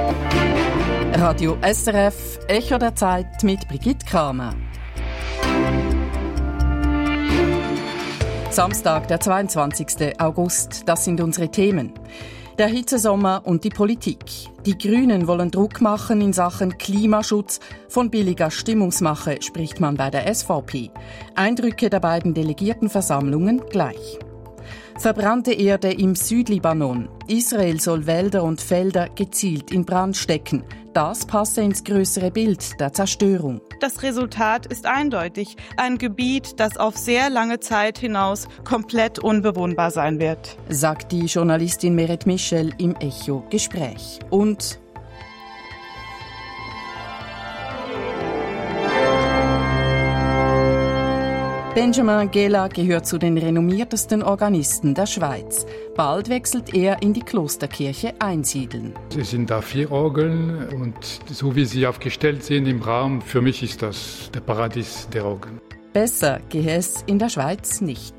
Radio SRF, Echo der Zeit mit Brigitte Kramer. Samstag, der 22. August, das sind unsere Themen. Der Hitzesommer und die Politik. Die Grünen wollen Druck machen in Sachen Klimaschutz. Von billiger Stimmungsmache spricht man bei der SVP. Eindrücke der beiden Delegiertenversammlungen gleich. Verbrannte Erde im Südlibanon. Israel soll Wälder und Felder gezielt in Brand stecken. Das passe ins größere Bild der Zerstörung. Das Resultat ist eindeutig. Ein Gebiet, das auf sehr lange Zeit hinaus komplett unbewohnbar sein wird, sagt die Journalistin Meret Michel im Echo-Gespräch. Und Benjamin Gela gehört zu den renommiertesten Organisten der Schweiz. Bald wechselt er in die Klosterkirche Einsiedeln. Es sind da 4 Orgeln und so wie sie aufgestellt sind im Raum, für mich ist das der Paradies der Orgeln. Besser gehe es in der Schweiz nicht.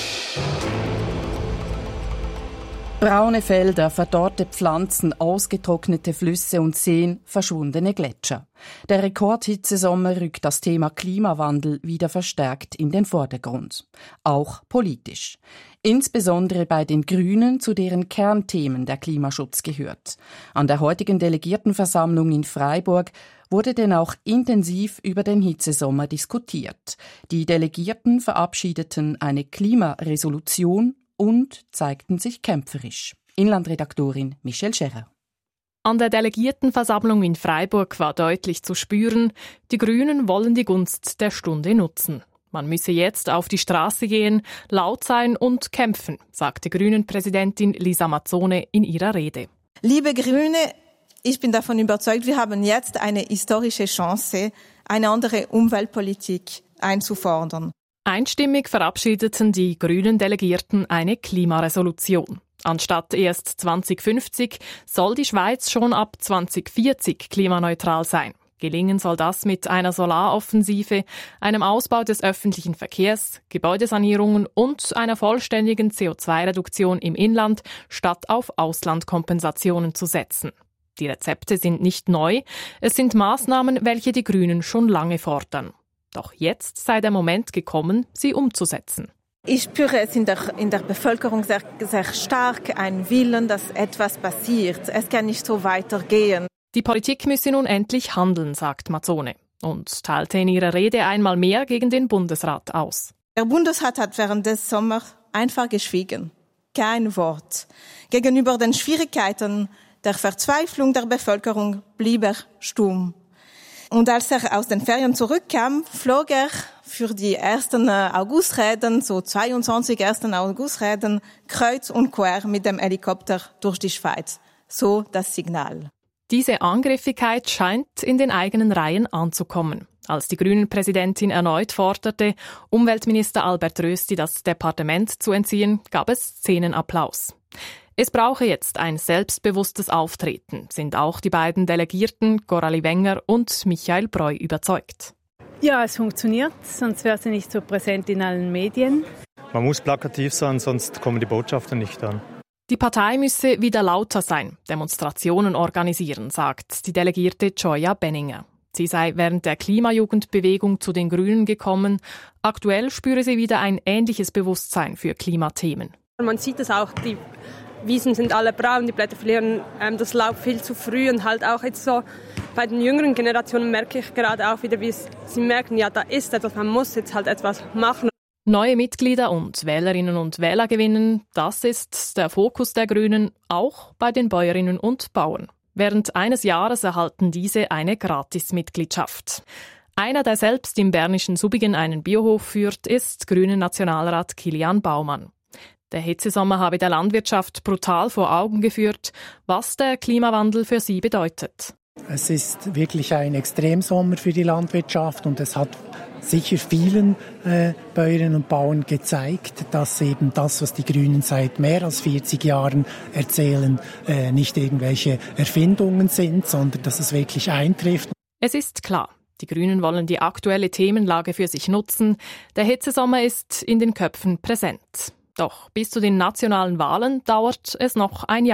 Braune Felder, verdorrte Pflanzen, ausgetrocknete Flüsse und Seen, verschwundene Gletscher. Der Rekordhitzesommer rückt das Thema Klimawandel wieder verstärkt in den Vordergrund. Auch politisch. Insbesondere bei den Grünen, zu deren Kernthemen der Klimaschutz gehört. An der heutigen Delegiertenversammlung in Freiburg wurde denn auch intensiv über den Hitzesommer diskutiert. Die Delegierten verabschiedeten eine Klimaresolution und zeigten sich kämpferisch. Inlandredaktorin Michelle Scherer. An der Delegiertenversammlung in Freiburg war deutlich zu spüren, die Grünen wollen die Gunst der Stunde nutzen. Man müsse jetzt auf die Straße gehen, laut sein und kämpfen, sagte Grünen-Präsidentin Lisa Mazzone in ihrer Rede. Liebe Grüne, ich bin davon überzeugt, wir haben jetzt eine historische Chance, eine andere Umweltpolitik einzufordern. Einstimmig verabschiedeten die grünen Delegierten eine Klimaresolution. Anstatt erst 2050 soll die Schweiz schon ab 2040 klimaneutral sein. Gelingen soll das mit einer Solaroffensive, einem Ausbau des öffentlichen Verkehrs, Gebäudesanierungen und einer vollständigen CO2-Reduktion im Inland, statt auf Auslandkompensationen zu setzen. Die Rezepte sind nicht neu, es sind Maßnahmen, welche die Grünen schon lange fordern. Doch jetzt sei der Moment gekommen, sie umzusetzen. Ich spüre es in der Bevölkerung sehr, sehr stark, einen Willen, dass etwas passiert. Es kann nicht so weitergehen. Die Politik müsse nun endlich handeln, sagt Mazzone und teilte in ihrer Rede einmal mehr gegen den Bundesrat aus. Der Bundesrat hat während des Sommers einfach geschwiegen. Kein Wort. Gegenüber den Schwierigkeiten der Verzweiflung der Bevölkerung blieb er stumm. Und als er aus den Ferien zurückkam, flog er für die ersten Augustreden, so 22 ersten Augustreden, kreuz und quer mit dem Helikopter durch die Schweiz. So das Signal. Diese Angriffigkeit scheint in den eigenen Reihen anzukommen. Als die Grünen-Präsidentin erneut forderte, Umweltminister Albert Rösti das Departement zu entziehen, gab es Szenenapplaus. Es brauche jetzt ein selbstbewusstes Auftreten, sind auch die beiden Delegierten Coralie Wenger und Michael Breu überzeugt. Ja, es funktioniert, sonst wäre sie nicht so präsent in allen Medien. Man muss plakativ sein, sonst kommen die Botschaften nicht an. Die Partei müsse wieder lauter sein, Demonstrationen organisieren, sagt die Delegierte Joya Benninger. Sie sei während der Klimajugendbewegung zu den Grünen gekommen. Aktuell spüre sie wieder ein ähnliches Bewusstsein für Klimathemen. Man sieht es auch, die Wiesen sind alle braun, die Blätter verlieren das Laub viel zu früh und halt auch jetzt so bei den jüngeren Generationen merke ich gerade auch wieder, wie sie merken, ja, da ist etwas, man muss jetzt halt etwas machen. Neue Mitglieder und Wählerinnen und Wähler gewinnen, das ist der Fokus der Grünen, auch bei den Bäuerinnen und Bauern. Während eines Jahres erhalten diese eine Gratismitgliedschaft. Einer, der selbst im bernischen Subigen einen Biohof führt, ist Grünen-Nationalrat Kilian Baumann. Der Hitzesommer habe der Landwirtschaft brutal vor Augen geführt, was der Klimawandel für sie bedeutet. Es ist wirklich ein Extremsommer für die Landwirtschaft und es hat sicher vielen Bäuerinnen und Bauern gezeigt, dass eben das, was die Grünen seit mehr als 40 Jahren erzählen, nicht irgendwelche Erfindungen sind, sondern dass es wirklich eintrifft. Es ist klar, die Grünen wollen die aktuelle Themenlage für sich nutzen. Der Hitzesommer ist in den Köpfen präsent. Doch bis zu den nationalen Wahlen dauert es noch ein Jahr.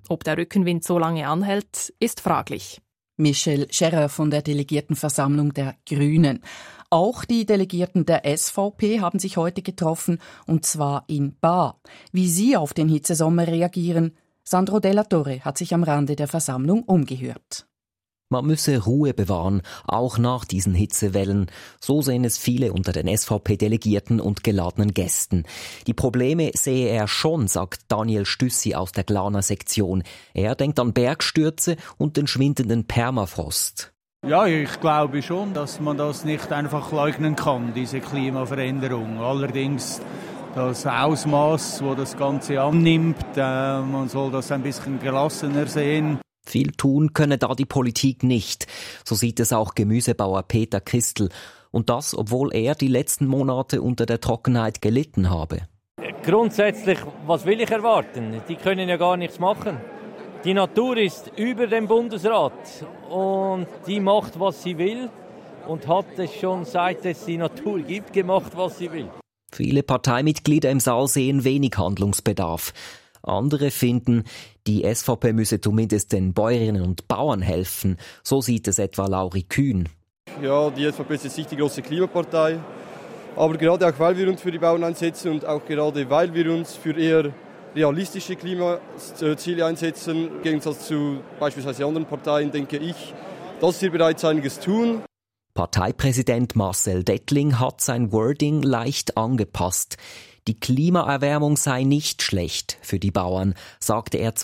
Ob der Rückenwind so lange anhält, ist fraglich. Michel Scherrer von der Delegiertenversammlung der Grünen. Auch die Delegierten der SVP haben sich heute getroffen, und zwar in Baar. Wie sie auf den Hitzesommer reagieren, Sandro Della Torre hat sich am Rande der Versammlung umgehört. Man müsse Ruhe bewahren, auch nach diesen Hitzewellen. So sehen es viele unter den SVP-Delegierten und geladenen Gästen. Die Probleme sehe er schon, sagt Daniel Stüssi aus der Glaner Sektion. Er denkt an Bergstürze und den schwindenden Permafrost. Ja, ich glaube schon, dass man das nicht einfach leugnen kann, diese Klimaveränderung. Allerdings das Ausmaß, wo das Ganze annimmt, man soll das ein bisschen gelassener sehen. Viel tun könne da die Politik nicht. So sieht es auch Gemüsebauer Peter Christel. Und das, obwohl er die letzten Monate unter der Trockenheit gelitten habe. Grundsätzlich, was will ich erwarten? Die können ja gar nichts machen. Die Natur ist über dem Bundesrat und die macht, was sie will und hat es schon, seit es die Natur gibt, gemacht, was sie will. Viele Parteimitglieder im Saal sehen wenig Handlungsbedarf. Andere finden, die SVP müsse zumindest den Bäuerinnen und Bauern helfen. So sieht es etwa Lauri Kühn. Ja, die SVP ist jetzt nicht die große Klimapartei. Aber gerade auch, weil wir uns für die Bauern einsetzen und auch gerade, weil wir uns für eher realistische Klimaziele einsetzen, im Gegensatz zu beispielsweise anderen Parteien, denke ich, dass sie bereits einiges tun. Parteipräsident Marcel Dettling hat sein Wording leicht angepasst. Die Klimaerwärmung sei nicht schlecht für die Bauern, sagte er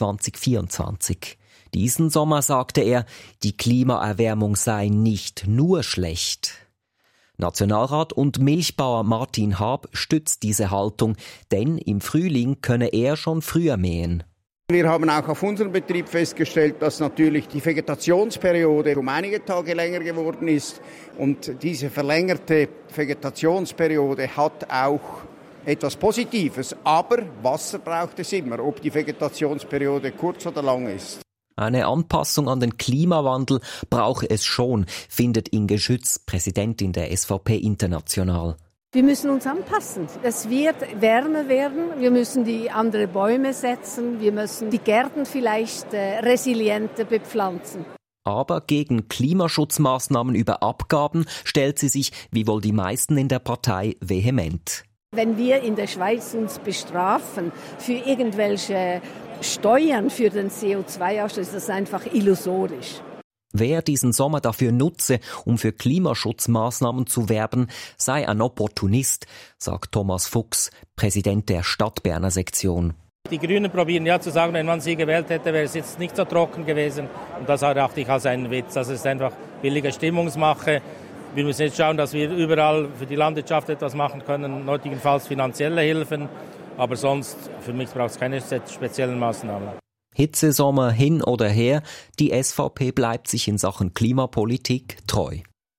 2024. Diesen Sommer sagte er, die Klimaerwärmung sei nicht nur schlecht. Nationalrat und Milchbauer Martin Haab stützt diese Haltung, denn im Frühling könne er schon früher mähen. Wir haben auch auf unserem Betrieb festgestellt, dass natürlich die Vegetationsperiode um einige Tage länger geworden ist. Und diese verlängerte Vegetationsperiode hat auch etwas Positives. Aber Wasser braucht es immer, ob die Vegetationsperiode kurz oder lang ist. Eine Anpassung an den Klimawandel brauche es schon, findet Inge Schütz, Präsidentin der SVP International. Wir müssen uns anpassen. Es wird wärmer werden. Wir müssen die andere Bäume setzen. Wir müssen die Gärten vielleicht resilienter bepflanzen. Aber gegen Klimaschutzmaßnahmen über Abgaben stellt sie sich, wie wohl die meisten in der Partei, vehement. Wenn wir in der Schweiz uns bestrafen für irgendwelche Steuern für den CO2-Ausstoß, ist das einfach illusorisch. Wer diesen Sommer dafür nutze, um für Klimaschutzmaßnahmen zu werben, sei ein Opportunist, sagt Thomas Fuchs, Präsident der Stadtberner Sektion. Die Grünen probieren ja zu sagen, wenn man sie gewählt hätte, wäre es jetzt nicht so trocken gewesen. Und das erachte ich als einen Witz. Das ist einfach billige Stimmungsmache. Wir müssen jetzt schauen, dass wir überall für die Landwirtschaft etwas machen können, nötigenfalls finanzielle Hilfen. Aber sonst, für mich braucht es keine speziellen Maßnahmen. Hitzesommer hin oder her, die SVP bleibt sich in Sachen Klimapolitik treu.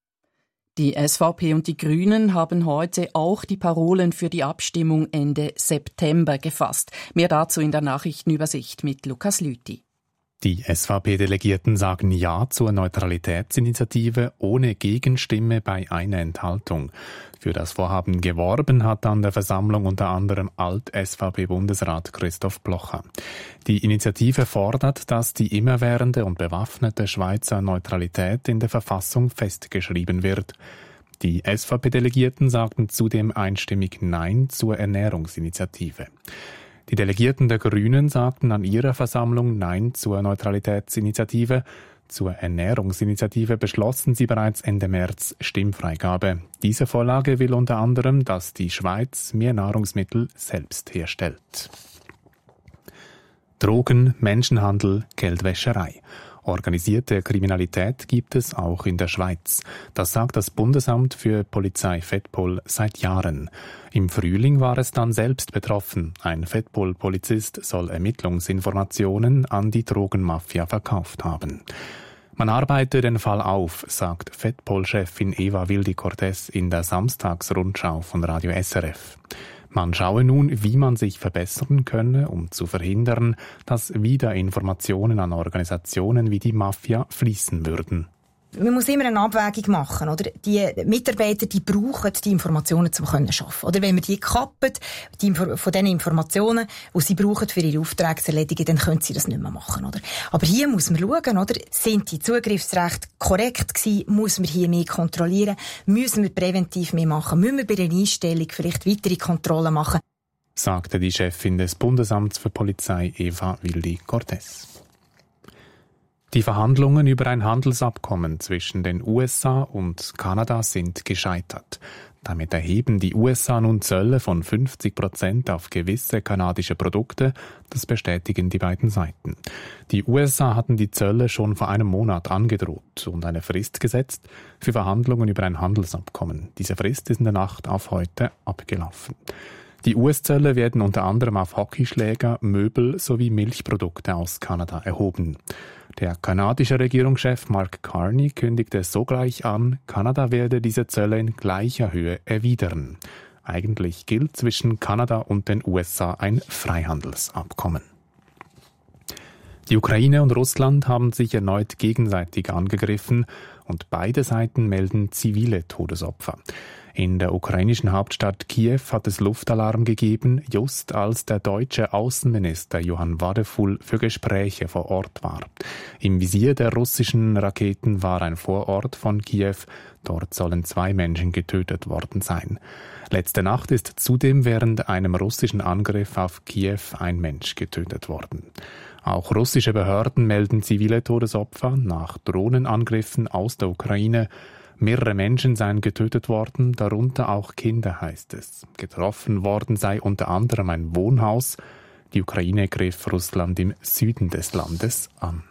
Die SVP und die Grünen haben heute auch die Parolen für die Abstimmung Ende September gefasst. Mehr dazu in der Nachrichtenübersicht mit Lukas Lüthi. Die SVP-Delegierten sagen Ja zur Neutralitätsinitiative ohne Gegenstimme bei einer Enthaltung. Für das Vorhaben geworben hat an der Versammlung unter anderem Alt-SVP-Bundesrat Christoph Blocher. Die Initiative fordert, dass die immerwährende und bewaffnete Schweizer Neutralität in der Verfassung festgeschrieben wird. Die SVP-Delegierten sagten zudem einstimmig Nein zur Ernährungsinitiative. Die Delegierten der Grünen sagten an ihrer Versammlung Nein zur Neutralitätsinitiative. Zur Ernährungsinitiative beschlossen sie bereits Ende März Stimmfreigabe. Diese Vorlage will unter anderem, dass die Schweiz mehr Nahrungsmittel selbst herstellt. Drogen, Menschenhandel, Geldwäscherei. Organisierte Kriminalität gibt es auch in der Schweiz. Das sagt das Bundesamt für Polizei FEDPOL seit Jahren. Im Frühling war es dann selbst betroffen. Ein FEDPOL-Polizist soll Ermittlungsinformationen an die Drogenmafia verkauft haben. Man arbeite den Fall auf, sagt FEDPOL-Chefin Eva Wildi-Cortez in der Samstagsrundschau von Radio SRF. Man schaue nun, wie man sich verbessern könne, um zu verhindern, dass wieder Informationen an Organisationen wie die Mafia fließen würden. Man muss immer eine Abwägung machen, oder? Die Mitarbeiter, die brauchen die Informationen, um zu arbeiten. Oder wenn wir die kappen, von den Informationen, die sie brauchen, für ihre Aufträge zu erledigen, dann können sie das nicht mehr machen, oder? Aber hier muss man schauen, oder? Sind die Zugriffsrechte korrekt gewesen? Muss man hier mehr kontrollieren? Müssen wir präventiv mehr machen? Müssen wir bei der Einstellung vielleicht weitere Kontrollen machen? Sagte die Chefin des Bundesamts für Polizei, Eva Willi-Cortez. Die Verhandlungen über ein Handelsabkommen zwischen den USA und Kanada sind gescheitert. Damit erheben die USA nun Zölle von 50% auf gewisse kanadische Produkte. Das bestätigen die beiden Seiten. Die USA hatten die Zölle schon vor einem Monat angedroht und eine Frist gesetzt für Verhandlungen über ein Handelsabkommen. Diese Frist ist in der Nacht auf heute abgelaufen. Die US-Zölle werden unter anderem auf Hockeyschläger, Möbel sowie Milchprodukte aus Kanada erhoben. Der kanadische Regierungschef Mark Carney kündigte sogleich an, Kanada werde diese Zölle in gleicher Höhe erwidern. Eigentlich gilt zwischen Kanada und den USA ein Freihandelsabkommen. Die Ukraine und Russland haben sich erneut gegenseitig angegriffen und beide Seiten melden zivile Todesopfer. In der ukrainischen Hauptstadt Kiew hat es Luftalarm gegeben, just als der deutsche Außenminister Johann Wadefull für Gespräche vor Ort war. Im Visier der russischen Raketen war ein Vorort von Kiew. Dort sollen 2 Menschen getötet worden sein. Letzte Nacht ist zudem während einem russischen Angriff auf Kiew ein Mensch getötet worden. Auch russische Behörden melden zivile Todesopfer nach Drohnenangriffen aus der Ukraine. Mehrere Menschen seien getötet worden, darunter auch Kinder, heißt es. Getroffen worden sei unter anderem ein Wohnhaus. Die Ukraine griff Russland im Süden des Landes an.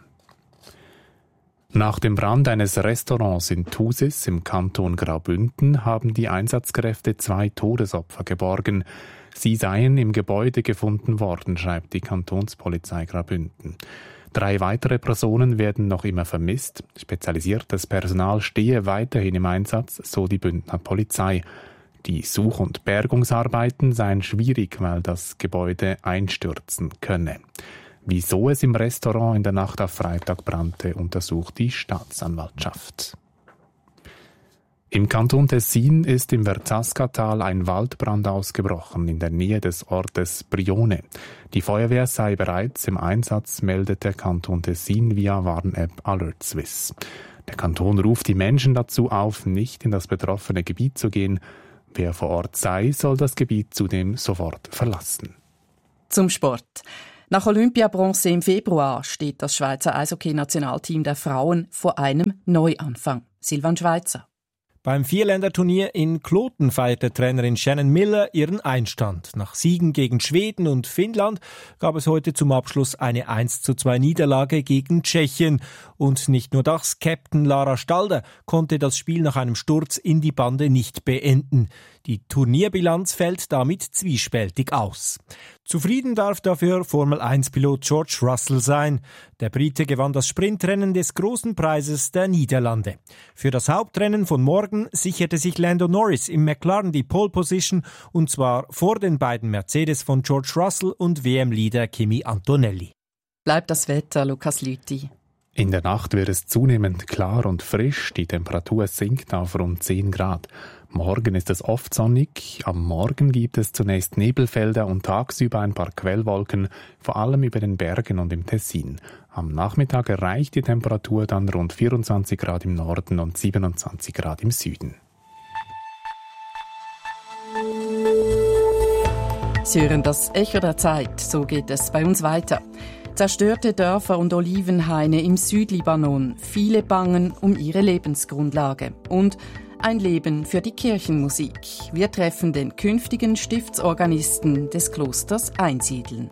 Nach dem Brand eines Restaurants in Thusis im Kanton Graubünden haben die Einsatzkräfte 2 Todesopfer geborgen. Sie seien im Gebäude gefunden worden, schreibt die Kantonspolizei Graubünden. 3 weitere Personen werden noch immer vermisst. Spezialisiertes Personal stehe weiterhin im Einsatz, so die Bündner Polizei. Die Such- und Bergungsarbeiten seien schwierig, weil das Gebäude einstürzen könne. Wieso es im Restaurant in der Nacht auf Freitag brannte, untersucht die Staatsanwaltschaft. Im Kanton Tessin ist im Verzasca-Tal ein Waldbrand ausgebrochen in der Nähe des Ortes Brione. Die Feuerwehr sei bereits im Einsatz, meldet der Kanton Tessin via Warn-App Alert Swiss. Der Kanton ruft die Menschen dazu auf, nicht in das betroffene Gebiet zu gehen. Wer vor Ort sei, soll das Gebiet zudem sofort verlassen. Zum Sport. Nach Olympiabronze im Februar steht das Schweizer Eishockey-Nationalteam der Frauen vor einem Neuanfang. Silvan Schweizer. Beim Vierländerturnier in Kloten feierte Trainerin Shannon Miller ihren Einstand. Nach Siegen gegen Schweden und Finnland gab es heute zum Abschluss eine 1:2 Niederlage gegen Tschechien. Und nicht nur das, Captain Lara Stalder konnte das Spiel nach einem Sturz in die Bande nicht beenden. Die Turnierbilanz fällt damit zwiespältig aus. Zufrieden darf dafür Formel-1-Pilot George Russell sein. Der Brite gewann das Sprintrennen des Großen Preises der Niederlande. Für das Hauptrennen von morgen sicherte sich Lando Norris im McLaren die Pole Position, und zwar vor den beiden Mercedes von George Russell und WM-Leader Kimi Antonelli. Bleibt das Wetter, Lukas Lüthi. In der Nacht wird es zunehmend klar und frisch. Die Temperatur sinkt auf rund 10 Grad. Morgen ist es oft sonnig. Am Morgen gibt es zunächst Nebelfelder und tagsüber ein paar Quellwolken, vor allem über den Bergen und im Tessin. Am Nachmittag erreicht die Temperatur dann rund 24 Grad im Norden und 27 Grad im Süden. Sie hören das Echo der Zeit. So geht es bei uns weiter. Zerstörte Dörfer und Olivenhaine im Südlibanon. Viele bangen um ihre Lebensgrundlage. Und ein Leben für die Kirchenmusik. Wir treffen den künftigen Stiftsorganisten des Klosters Einsiedeln.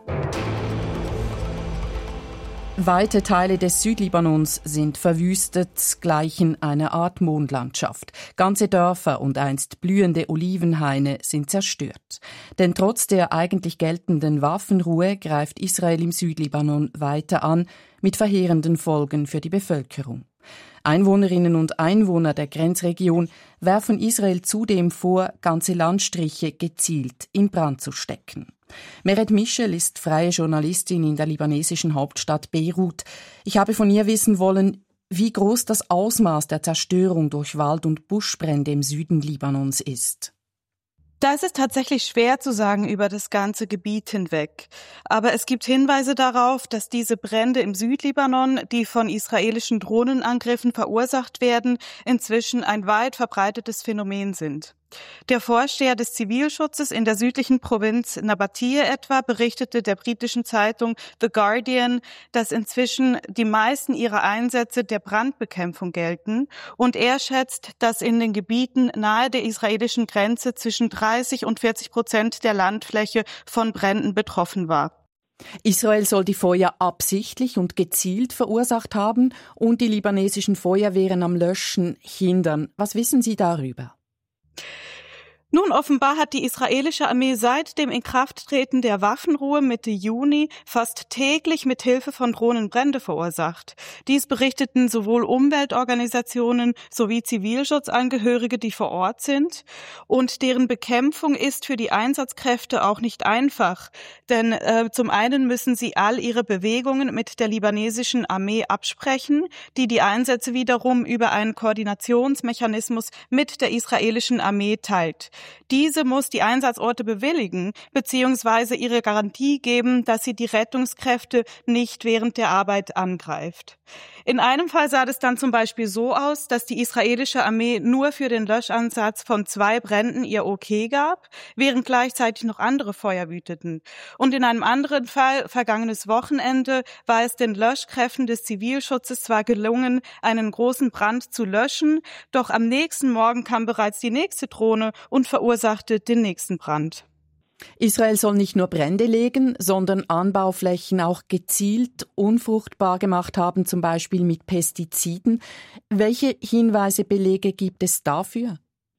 Weite Teile des Südlibanons sind verwüstet, gleichen einer Art Mondlandschaft. Ganze Dörfer und einst blühende Olivenhaine sind zerstört. Denn trotz der eigentlich geltenden Waffenruhe greift Israel im Südlibanon weiter an, mit verheerenden Folgen für die Bevölkerung. Einwohnerinnen und Einwohner der Grenzregion werfen Israel zudem vor, ganze Landstriche gezielt in Brand zu stecken. Meret Michel ist freie Journalistin in der libanesischen Hauptstadt Beirut. Ich habe von ihr wissen wollen, wie groß das Ausmaß der Zerstörung durch Wald- und Buschbrände im Süden Libanons ist. Das ist tatsächlich schwer zu sagen über das ganze Gebiet hinweg. Aber es gibt Hinweise darauf, dass diese Brände im Südlibanon, die von israelischen Drohnenangriffen verursacht werden, inzwischen ein weit verbreitetes Phänomen sind. Der Vorsteher des Zivilschutzes in der südlichen Provinz Nabatie etwa berichtete der britischen Zeitung The Guardian, dass inzwischen die meisten ihrer Einsätze der Brandbekämpfung gelten, und er schätzt, dass in den Gebieten nahe der israelischen Grenze zwischen 30% und 40% der Landfläche von Bränden betroffen war. Israel soll die Feuer absichtlich und gezielt verursacht haben und die libanesischen Feuerwehren am Löschen hindern. Was wissen Sie darüber? Nun, offenbar hat die israelische Armee seit dem Inkrafttreten der Waffenruhe Mitte Juni fast täglich mit Hilfe von Drohnen Brände verursacht. Dies berichteten sowohl Umweltorganisationen sowie Zivilschutzangehörige, die vor Ort sind. Und deren Bekämpfung ist für die Einsatzkräfte auch nicht einfach. Denn zum einen müssen sie all ihre Bewegungen mit der libanesischen Armee absprechen, die Einsätze wiederum über einen Koordinationsmechanismus mit der israelischen Armee teilt. Diese muss die Einsatzorte bewilligen bzw. ihre Garantie geben, dass sie die Rettungskräfte nicht während der Arbeit angreift. In einem Fall sah es dann zum Beispiel so aus, dass die israelische Armee nur für den Löschansatz von 2 Bränden ihr Okay gab, während gleichzeitig noch andere Feuer wüteten. Und in einem anderen Fall, vergangenes Wochenende, war es den Löschkräften des Zivilschutzes zwar gelungen, einen großen Brand zu löschen, doch am nächsten Morgen kam bereits die nächste Drohne und verursachte den nächsten Brand. Israel soll nicht nur Brände legen, sondern Anbauflächen auch gezielt unfruchtbar gemacht haben, zum Beispiel mit Pestiziden. Welche Hinweise, Belege gibt es dafür?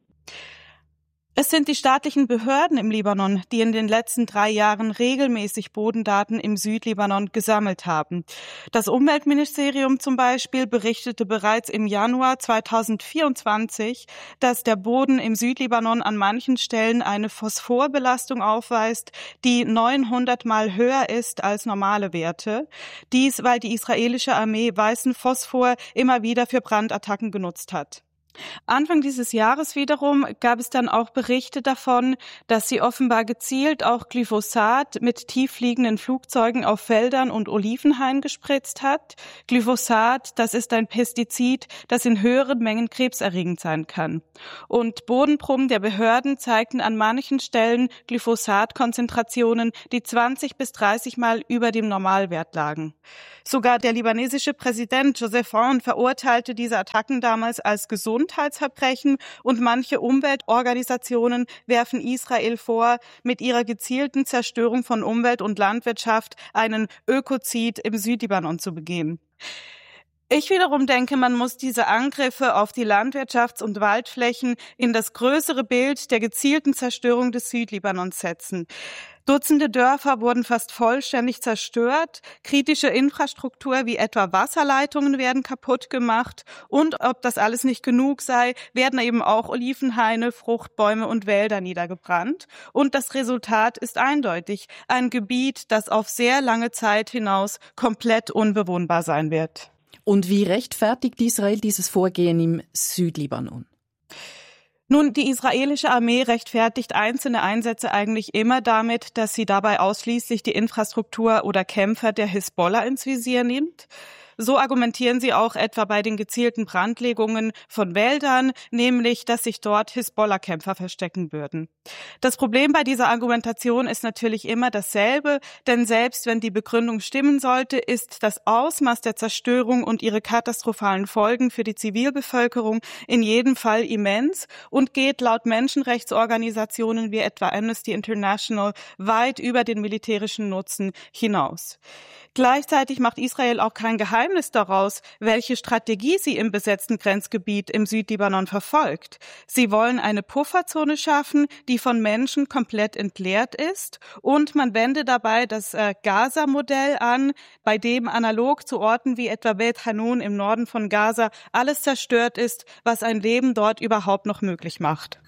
Es sind die staatlichen Behörden im Libanon, die in den letzten 3 Jahren regelmäßig Bodendaten im Südlibanon gesammelt haben. Das Umweltministerium zum Beispiel berichtete bereits im Januar 2024, dass der Boden im Südlibanon an manchen Stellen eine Phosphorbelastung aufweist, die 900 Mal höher ist als normale Werte. Dies, weil die israelische Armee weißen Phosphor immer wieder für Brandattacken genutzt hat. Anfang dieses Jahres wiederum gab es dann auch Berichte davon, dass sie offenbar gezielt auch Glyphosat mit tieffliegenden Flugzeugen auf Feldern und Olivenhainen gespritzt hat. Glyphosat, das ist ein Pestizid, das in höheren Mengen krebserregend sein kann. Und Bodenproben der Behörden zeigten an manchen Stellen Glyphosatkonzentrationen, die 20 bis 30 Mal über dem Normalwert lagen. Sogar der libanesische Präsident Joseph Aoun verurteilte diese Attacken damals als Gesundheitsverbrechen, und manche Umweltorganisationen werfen Israel vor, mit ihrer gezielten Zerstörung von Umwelt und Landwirtschaft einen Ökozid im Südlibanon zu begehen. Ich wiederum denke, man muss diese Angriffe auf die Landwirtschafts- und Waldflächen in das größere Bild der gezielten Zerstörung des Südlibanons setzen. Dutzende Dörfer wurden fast vollständig zerstört, kritische Infrastruktur wie etwa Wasserleitungen werden kaputt gemacht, und ob das alles nicht genug sei, werden eben auch Olivenhaine, Fruchtbäume und Wälder niedergebrannt. Und das Resultat ist eindeutig: ein Gebiet, das auf sehr lange Zeit hinaus komplett unbewohnbar sein wird. Und wie rechtfertigt Israel dieses Vorgehen im Südlibanon? Nun, die israelische Armee rechtfertigt einzelne Einsätze eigentlich immer damit, dass sie dabei ausschließlich die Infrastruktur oder Kämpfer der Hisbollah ins Visier nimmt. So argumentieren sie auch etwa bei den gezielten Brandlegungen von Wäldern, nämlich, dass sich dort Hisbollah-Kämpfer verstecken würden. Das Problem bei dieser Argumentation ist natürlich immer dasselbe, denn selbst wenn die Begründung stimmen sollte, ist das Ausmaß der Zerstörung und ihre katastrophalen Folgen für die Zivilbevölkerung in jedem Fall immens und geht laut Menschenrechtsorganisationen wie etwa Amnesty International weit über den militärischen Nutzen hinaus. Gleichzeitig macht Israel auch kein Geheimnis daraus, welche Strategie sie im besetzten Grenzgebiet im Südlibanon verfolgt. Sie wollen eine Pufferzone schaffen, die von Menschen komplett entleert ist, und man wende dabei das Gaza-Modell an, bei dem analog zu Orten wie etwa Beit Hanun im Norden von Gaza alles zerstört ist, was ein Leben dort überhaupt noch möglich macht.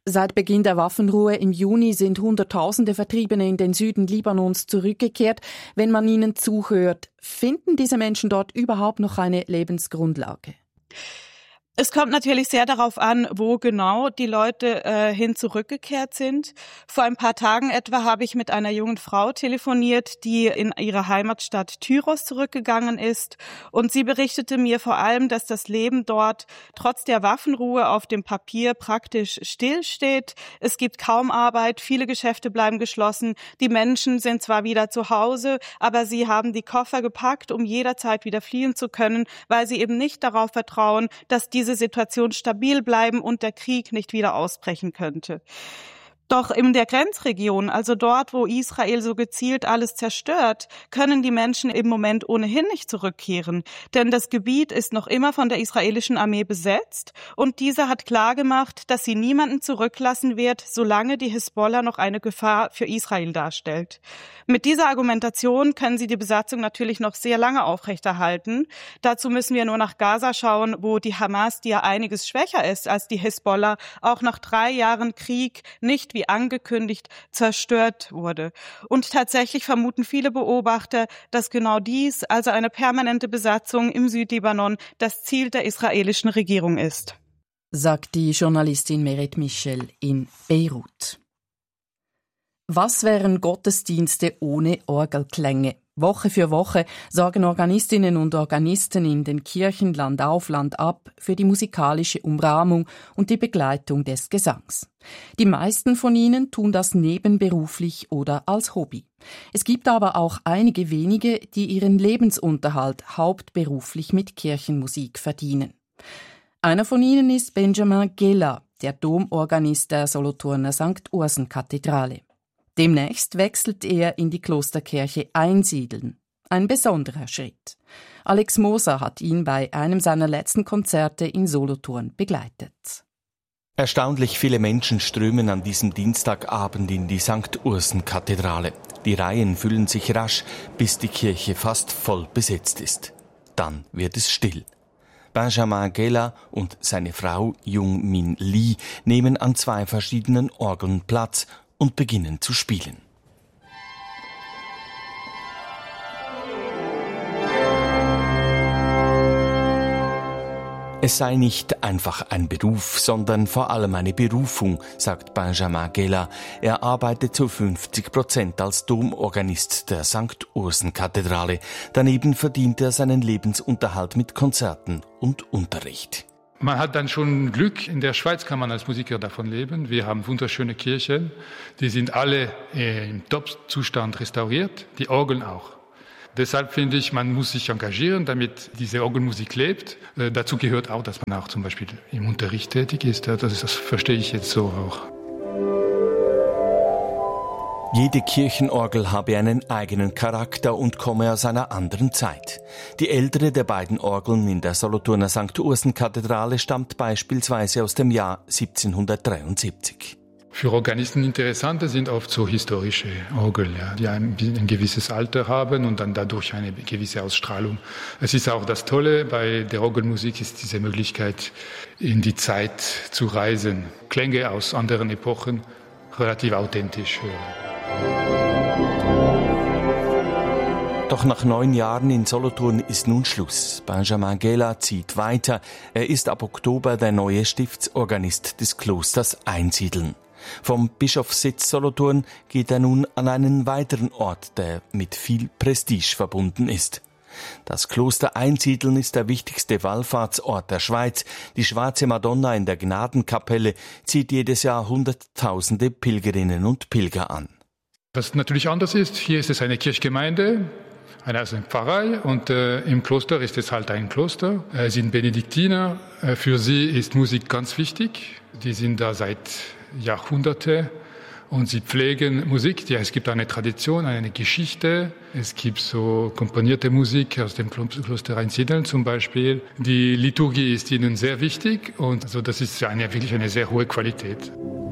Seit Beginn der Waffenruhe im Juni sind Hunderttausende Vertriebene in den Süden Libanons zurückgekehrt. Wenn man ihnen zuhört, finden diese Menschen dort überhaupt noch eine Lebensgrundlage? Es kommt natürlich sehr darauf an, wo genau die Leute hin zurückgekehrt sind. Vor ein paar Tagen etwa habe ich mit einer jungen Frau telefoniert, die in ihre Heimatstadt Tyros zurückgegangen ist. Und sie berichtete mir vor allem, dass das Leben dort trotz der Waffenruhe auf dem Papier praktisch stillsteht. Es gibt kaum Arbeit, viele Geschäfte bleiben geschlossen. Die Menschen sind zwar wieder zu Hause, aber sie haben die Koffer gepackt, um jederzeit wieder fliehen zu können, weil sie eben nicht darauf vertrauen, dass diese Situation stabil bleiben und der Krieg nicht wieder ausbrechen könnte. Doch in der Grenzregion, also dort, wo Israel so gezielt alles zerstört, können die Menschen im Moment ohnehin nicht zurückkehren. Denn das Gebiet ist noch immer von der israelischen Armee besetzt und diese hat klargemacht, dass sie niemanden zurücklassen wird, solange die Hisbollah noch eine Gefahr für Israel darstellt. Mit dieser Argumentation können sie die Besatzung natürlich noch sehr lange aufrechterhalten. Dazu müssen wir nur nach Gaza schauen, wo die Hamas, die ja einiges schwächer ist als die Hisbollah, auch nach 3 Jahren Krieg nicht wie angekündigt zerstört wurde. Und tatsächlich vermuten viele Beobachter, dass genau dies, also eine permanente Besatzung im Südlibanon, das Ziel der israelischen Regierung ist. Sagt die Journalistin Meret Michel in Beirut. Was wären Gottesdienste ohne Orgelklänge? Woche für Woche sorgen Organistinnen und Organisten in den Kirchen Land auf, Land ab für die musikalische Umrahmung und die Begleitung des Gesangs. Die meisten von ihnen tun das nebenberuflich oder als Hobby. Es gibt aber auch einige wenige, die ihren Lebensunterhalt hauptberuflich mit Kirchenmusik verdienen. Einer von ihnen ist Benjamin Gela, der Domorganist der Solothurner St. Ursen-Kathedrale. Demnächst wechselt er in die Klosterkirche Einsiedeln. Ein besonderer Schritt. Alex Moser hat ihn bei einem seiner letzten Konzerte in Solothurn begleitet. Erstaunlich viele Menschen strömen an diesem Dienstagabend in die St. Ursen-Kathedrale. Die Reihen füllen sich rasch, bis die Kirche fast voll besetzt ist. Dann wird es still. Benjamin Gela und seine Frau Jung Min Lee nehmen an 2 verschiedenen Orgeln Platz und beginnen zu spielen. Es sei nicht einfach ein Beruf, sondern vor allem eine Berufung, sagt Benjamin Gela. Er arbeitet zu 50% als Domorganist der St. Ursen-Kathedrale. Daneben verdient er seinen Lebensunterhalt mit Konzerten und Unterricht. Man hat dann schon Glück. In der Schweiz kann man als Musiker davon leben. Wir haben wunderschöne Kirchen. Die sind alle im Top-Zustand restauriert. Die Orgeln auch. Deshalb finde ich, man muss sich engagieren, damit diese Orgelmusik lebt. Dazu gehört auch, dass man auch zum Beispiel im Unterricht tätig ist. Das verstehe ich jetzt so auch. Jede Kirchenorgel habe einen eigenen Charakter und komme aus einer anderen Zeit. Die ältere der beiden Orgeln in der Solothurner St. Ursen-Kathedrale stammt beispielsweise aus dem Jahr 1773. Für Organisten interessante sind oft so historische Orgel, ja, die ein gewisses Alter haben und dann dadurch eine gewisse Ausstrahlung. Es ist auch das Tolle bei der Orgelmusik, ist diese Möglichkeit, in die Zeit zu reisen. Klänge aus anderen Epochen relativ authentisch hören. Doch nach 9 Jahren in Solothurn ist nun Schluss. Benjamin Gela zieht weiter. Er ist ab Oktober der neue Stiftsorganist des Klosters Einsiedeln. Vom Bischofssitz Solothurn geht er nun an einen weiteren Ort, der mit viel Prestige verbunden ist. Das Kloster Einsiedeln ist der wichtigste Wallfahrtsort der Schweiz. Die Schwarze Madonna in der Gnadenkapelle zieht jedes Jahr Hunderttausende Pilgerinnen und Pilger an. Was natürlich anders ist, hier ist es eine Kirchgemeinde, eine Pfarrei und im Kloster ist es halt ein Kloster. Es sind Benediktiner. Für sie ist Musik ganz wichtig. Die sind da seit Jahrhunderten und sie pflegen Musik. Ja, es gibt eine Tradition, eine Geschichte. Es gibt so komponierte Musik aus dem Kloster Einsiedeln zum Beispiel. Die Liturgie ist ihnen sehr wichtig und also das ist wirklich eine sehr hohe Qualität.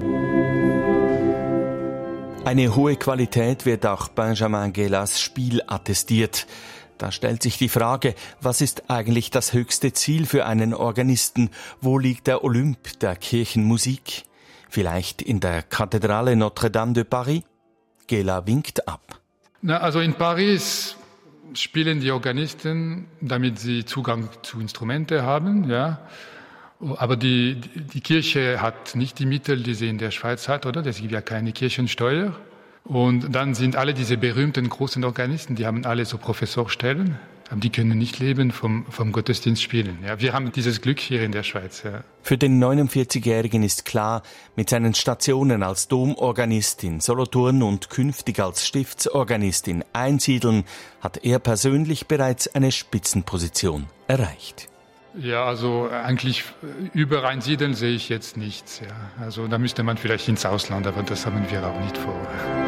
Eine hohe Qualität wird auch Benjamin Gelas Spiel attestiert. Da stellt sich die Frage, was ist eigentlich das höchste Ziel für einen Organisten? Wo liegt der Olymp der Kirchenmusik? Vielleicht in der Kathedrale Notre-Dame de Paris? Gela winkt ab. Also in Paris spielen die Organisten, damit sie Zugang zu Instrumente haben, ja. Aber die Kirche hat nicht die Mittel, die sie in der Schweiz hat, oder? Es gibt ja keine Kirchensteuer. Und dann sind alle diese berühmten großen Organisten, die haben alle so Professorstellen, aber die können nicht leben vom Gottesdienst spielen. Ja, wir haben dieses Glück hier in der Schweiz. Ja. Für den 49-Jährigen ist klar, mit seinen Stationen als Domorganist in Solothurn und künftig als Stiftsorganist in Einsiedeln hat er persönlich bereits eine Spitzenposition erreicht. Ja, also eigentlich über Einsiedeln sehe ich jetzt nichts. Ja. Also da müsste man vielleicht ins Ausland, aber das haben wir auch nicht vor.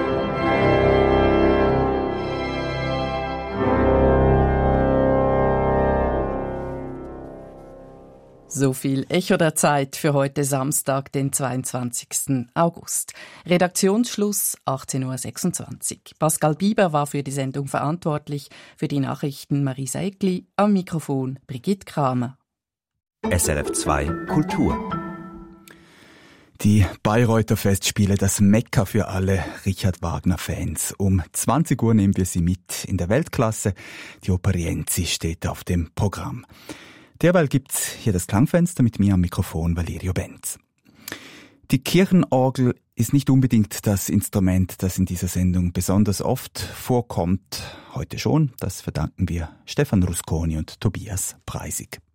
So viel Echo der Zeit für heute Samstag, den 22. August. Redaktionsschluss 18.26 Uhr. Pascal Bieber war für die Sendung verantwortlich, für die Nachrichten Marisa Eckli, am Mikrofon Brigitte Kramer. SRF 2 Kultur. Die Bayreuther Festspiele, das Mekka für alle Richard Wagner-Fans. Um 20 Uhr nehmen wir sie mit in der Weltklasse. Die Oper Rienzi steht auf dem Programm. Derweil gibt's hier das Klangfenster mit mir am Mikrofon Valerio Benz. Die Kirchenorgel ist nicht unbedingt das Instrument, das in dieser Sendung besonders oft vorkommt. Heute schon, das verdanken wir Stefan Rusconi und Tobias Preisig.